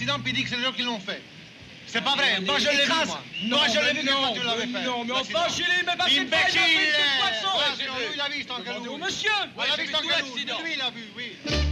l'accident, puis il dit que c'est les gens qui l'ont fait. C'est pas vrai. Moi, je l'ai vu, moi. Moi, je l'ai vu que tu l'avais fait. Non, mais enfin, Julie, mais passez pas, il a pris de toute façon. Il a vu, c'est en Demandez au monsieur. Il a vu, c'est en Lui, il a vu, oui.